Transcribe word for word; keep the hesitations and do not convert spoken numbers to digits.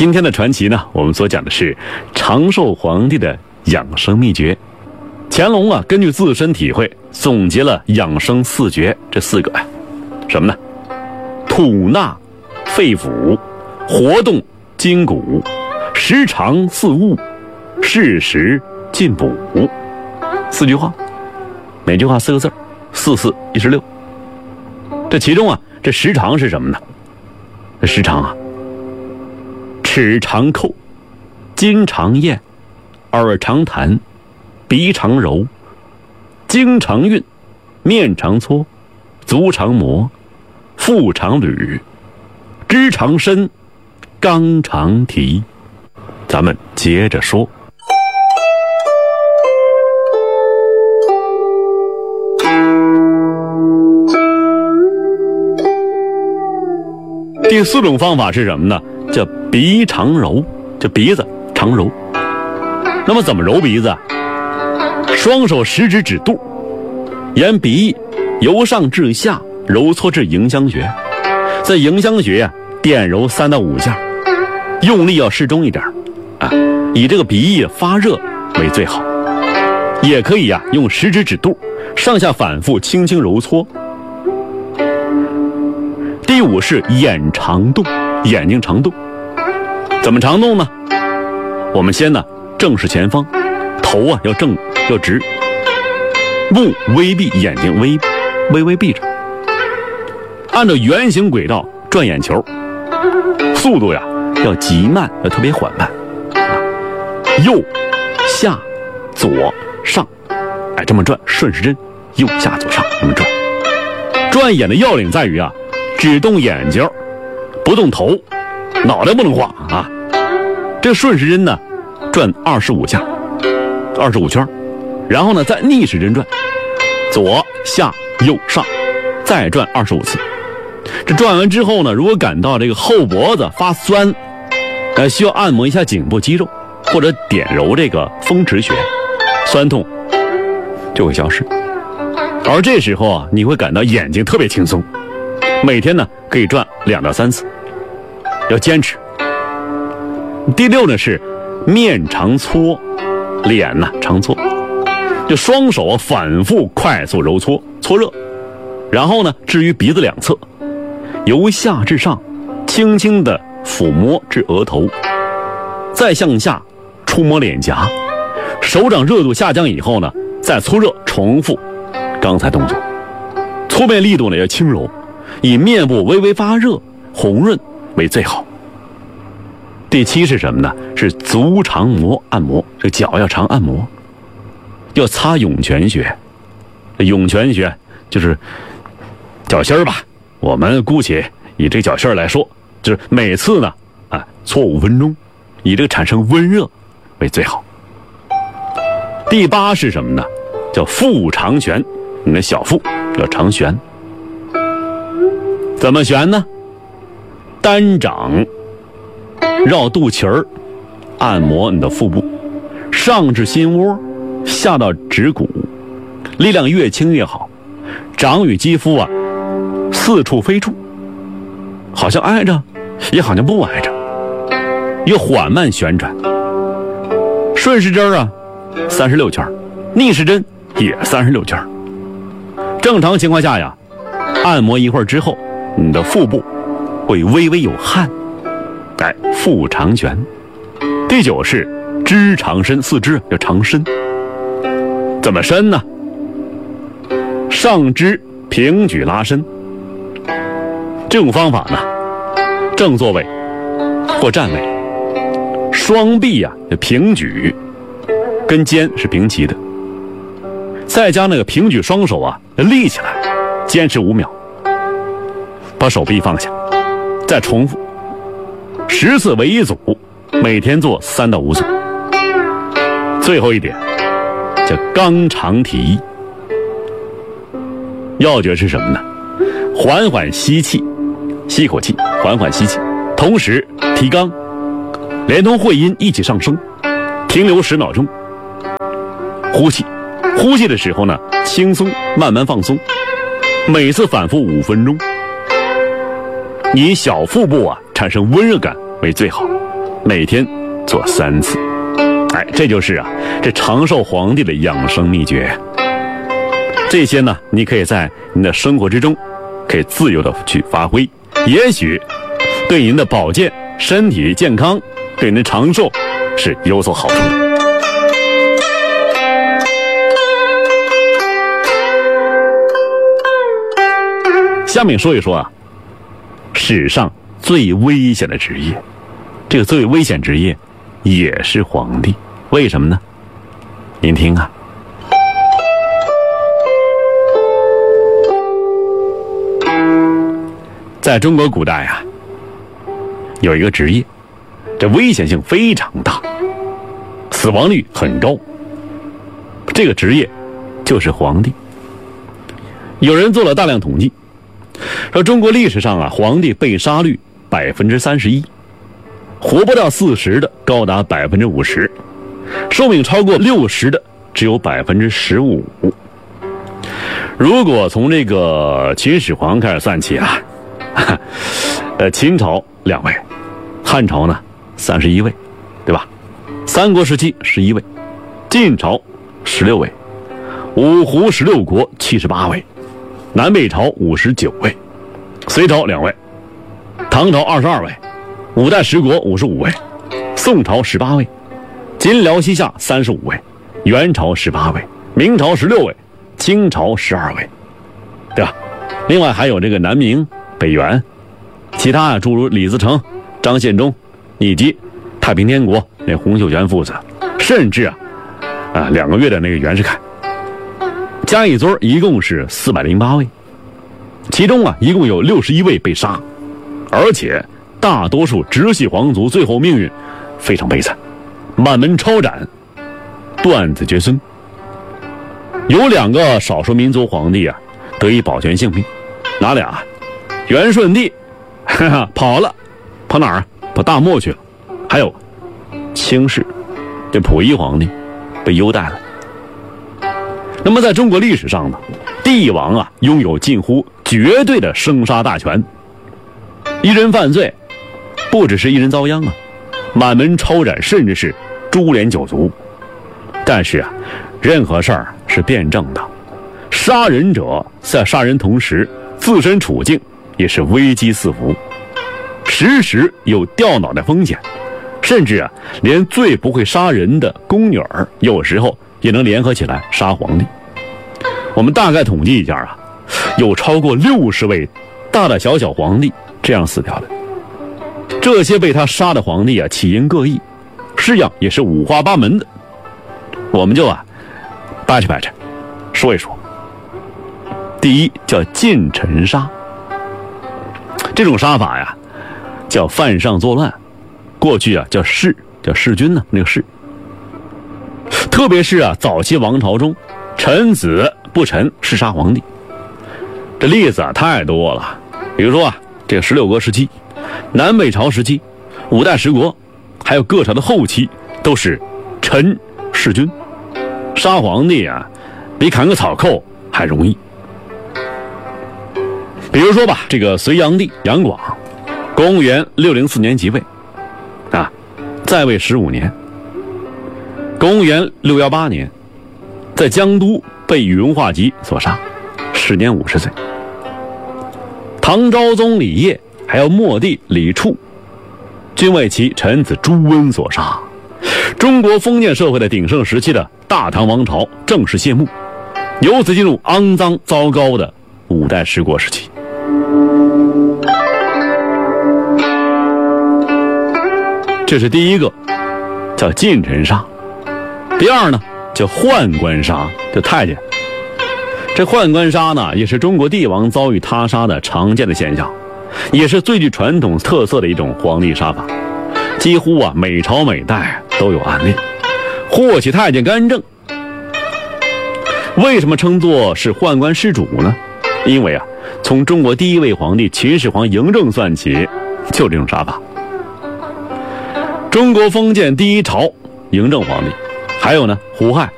今天的传奇呢，我们所讲的是长寿皇帝的养生秘诀。乾隆啊，根据自身体会总结了养生四诀，这四个啊，什么呢？吐纳肺腑，活动筋骨，时常四物，适时进补。四句话，每句话四个字，四四一十六。这其中啊，这时常是什么呢？这时常啊，齿常叩，筋常咽，耳常弹，鼻常揉，经常运，面常搓，足常磨，腹常捋，肢常伸，肛常提。咱们接着说。第四种方法是什么呢？叫鼻常揉，这鼻子常揉。那么怎么揉鼻子啊？双手食指指肚，沿鼻翼由上至下揉搓至迎香穴，在迎香穴呀、啊、点揉三到五下，用力要适中一点啊，以这个鼻翼发热为最好。也可以呀、啊、用食指指肚上下反复轻轻揉搓。第五是眼常动，眼睛常动。怎么常动呢？我们先呢正视前方，头啊要正要直，目微闭，眼睛微微微闭着，按照圆形轨道转眼球，速度呀要极慢，要特别缓慢啊，右下左上，哎，这么转，顺时针右下左上这么转。转眼的要领在于啊，只动眼睛，不动头，脑袋不能晃啊。这个顺时针呢转二十五下，二十五圈，然后呢再逆时针转，左下右上，再转二十五次。这转完之后呢，如果感到这个后脖子发酸，呃，需要按摩一下颈部肌肉，或者点揉这个风池穴，酸痛就会消失。而这时候啊，你会感到眼睛特别轻松。每天呢可以转两到三次，要坚持。第六呢是面常搓，脸呢常搓，就双手啊反复快速揉搓搓热，然后呢置于鼻子两侧，由下至上轻轻的抚摸至额头，再向下触摸脸颊，手掌热度下降以后呢再搓热，重复刚才动作。搓面力度呢要轻柔，以面部微微发热红润为最好。第七是什么呢？是足常摩按摩，这脚要常按摩，要擦涌泉穴。涌泉穴就是脚心儿吧，我们姑且以这脚心儿来说，就是每次呢啊搓五分钟，以这个产生温热为最好。第八是什么呢？叫腹常旋，你的小腹要常旋。怎么旋呢？单掌绕肚脐儿，按摩你的腹部，上至心窝，下到指骨，力量越轻越好。掌与肌肤啊四处飞触，好像挨着也好像不挨着，越缓慢旋转。顺时针啊三十六圈，逆时针也三十六圈。正常情况下呀，按摩一会儿之后，你的腹部会微微有汗，哎，腹常旋。第九是肢常伸，四肢要常伸。怎么伸呢？上肢平举拉伸，这种方法呢，正坐位或站位，双臂呀、啊、平举，跟肩是平齐的，再将那个平举双手啊立起来，坚持五秒，把手臂放下，再重复十次为一组，每天做三到五组。最后一点叫肛常提，要诀是什么呢？缓缓吸气，吸一口气，缓缓吸气，同时提肛，连同会阴一起上升，停留十秒钟。呼气，呼气的时候呢，轻松慢慢放松，每次反复五分钟，以小腹部啊产生温热感为最好。 每天做三次。哎，这就是啊，这长寿皇帝的养生秘诀。这些呢，你可以在你的生活之中，可以自由的去发挥，也许对您的保健、身体健康，对您的长寿是有所好处的。下面说一说啊，史上最危险的职业。这个最危险职业也是皇帝，为什么呢？您听啊，在中国古代啊，有一个职业，这危险性非常大，死亡率很高。这个职业就是皇帝。有人做了大量统计，说中国历史上啊，皇帝被杀率百分之三十一，活不到四十的高达百分之五十，寿命超过六十的只有百分之十五。如果从这个秦始皇开始算起啊，呃，秦朝两位，汉朝呢三十一位，对吧？三国时期十一位，晋朝十六位，五胡十六国七十八位，南北朝五十九位，隋朝两位，唐朝二十二位，五代十国五十五位，宋朝十八位，金辽西夏三十五位，元朝十八位，明朝十六位，清朝十二位，对吧？另外还有这个南明、北元，其他啊诸如李自成、张献忠，以及太平天国那洪秀全父子，甚至啊啊两个月的那个袁世凯，加一堆一共是四百零八位，其中啊一共有六十一位被杀，而且大多数直系皇族最后命运非常悲惨，满门抄斩，断子绝孙。有两个少数民族皇帝啊得以保全性命，哪俩？元顺帝哈哈跑了，跑哪儿啊？跑大漠去了。还有清室这溥仪皇帝被优待了。那么在中国历史上呢，帝王啊拥有近乎绝对的生杀大权，一人犯罪不只是一人遭殃啊，满门抄斩，甚至是株连九族。但是啊，任何事儿是辩证的，杀人者在杀人同时，自身处境也是危机四伏，时时有掉脑袋风险，甚至啊，连最不会杀人的宫女儿，有时候也能联合起来杀皇帝。我们大概统计一下啊，有超过六十位大大小小皇帝这样死掉的。这些被他杀的皇帝啊，起因各异，式样也是五花八门的。我们就啊掰扯掰扯说一说。第一叫近臣杀，这种杀法呀叫犯上作乱，过去啊叫弑，叫弑君呢，那个弑。特别是啊早期王朝中，臣子不臣弑杀皇帝，这例子啊太多了。比如说啊这个十六国时期、南北朝时期、五代十国，还有各朝的后期，都是臣弑君。杀皇帝啊比砍个草寇还容易。比如说吧，这个隋炀帝杨广，公元六零四年即位啊，在位十五年。公元六一八年在江都被宇文化及所杀，时年五十岁。唐昭宗李晔还有末帝李处均为其臣子朱温所杀。中国封建社会的鼎盛时期的大唐王朝正式谢幕，由此进入肮脏糟糕的五代十国时期。这是第一个，叫近臣杀。第二呢叫宦官杀，就太监。这宦官杀呢也是中国帝王遭遇他杀的常见的现象，也是最具传统特色的一种皇帝杀法，几乎啊每朝每代都有案例，祸起太监干政。为什么称作是宦官失主呢？因为啊从中国第一位皇帝秦始皇嬴政算起，就这种杀法。中国封建第一朝嬴政皇帝，还有呢胡亥